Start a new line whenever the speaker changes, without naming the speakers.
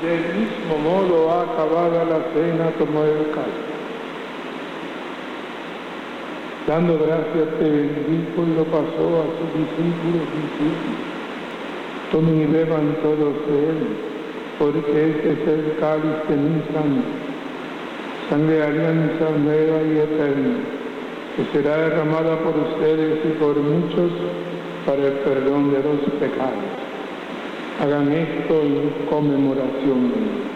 Del mismo modo, acabada la cena, tomó el cáliz. Dando gracias, te bendijo y lo pasó a sus discípulos diciendo: tomen y beban todos de él, porque este es el cáliz de mi sangre de alianza nueva y eterna, que será derramada por ustedes y por muchos para el perdón de los pecados. Hagan esto en conmemoración mía.